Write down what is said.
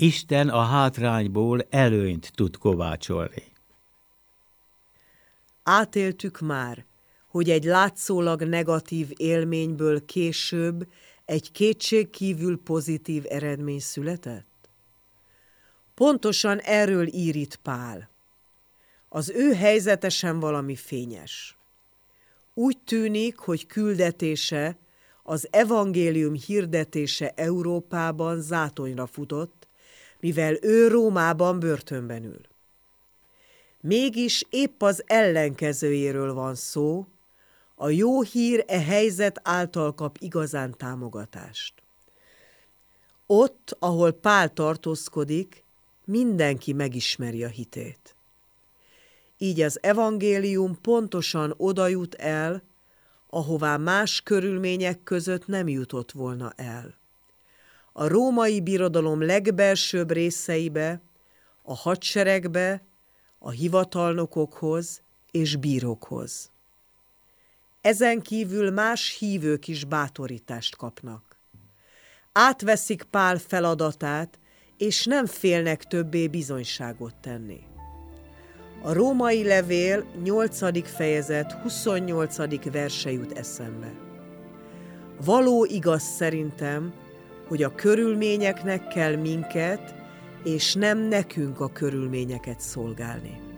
Isten a hátrányból előnyt tud kovácsolni. Átéltük már, hogy egy látszólag negatív élményből később egy kétségkívül pozitív eredmény született? Pontosan erről ír itt Pál. Az ő helyzete sem valami fényes. Úgy tűnik, hogy küldetése, az evangélium hirdetése Európában zátonyra futott, mivel ő Rómában börtönben ül. Mégis épp az ellenkezőjéről van szó, a jó hír e helyzet által kap igazán támogatást. Ott, ahol Pál tartózkodik, mindenki megismeri a hitét. Így az evangélium pontosan oda jut el, ahová más körülmények között nem jutott volna el. A római birodalom legbelsőbb részeibe, a hadseregbe, a hivatalnokokhoz és bírókhoz. Ezen kívül más hívők is bátorítást kapnak. Átveszik Pál feladatát, és nem félnek többé bizonyságot tenni. A római levél 8. fejezet 28. verse jut eszembe. Való igaz szerintem, hogy a körülményeknek kell minket, és nem nekünk a körülményeket szolgálni.